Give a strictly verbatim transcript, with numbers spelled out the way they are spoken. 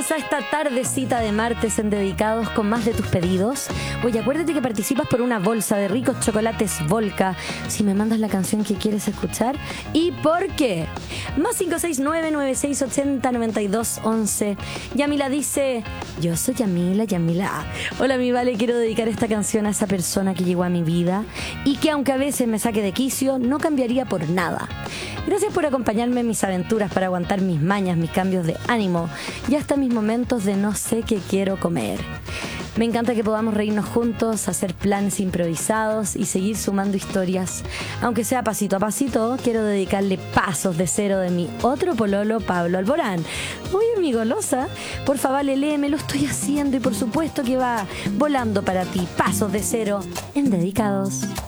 Bienvenidos a esta tardecita de martes en Dedicados con más de tus pedidos. Oye, acuérdate que participas por una bolsa de ricos chocolates Volca si me mandas la canción que quieres escuchar. ¿Y por qué? Más cinco seis nueve, nueve seis ocho cero, nueve dos once. Yamila dice: yo soy Yamila, Yamila. Hola, mi Vale, quiero dedicar esta canción a esa persona que llegó a mi vida y que aunque a veces me saque de quicio, no cambiaría por nada. Gracias por acompañarme en mis aventuras, para aguantar mis mañas, mis cambios de ánimo y hasta mis momentos de no sé qué quiero comer. Me encanta que podamos reírnos juntos, hacer planes improvisados y seguir sumando historias. Aunque sea pasito a pasito, quiero dedicarle Pasos de Cero de mi otro pololo, Pablo Alborán. Oye, mi golosa, por favor, léeme, lo estoy haciendo y por supuesto que va volando para ti. Pasos de Cero en Dedicados.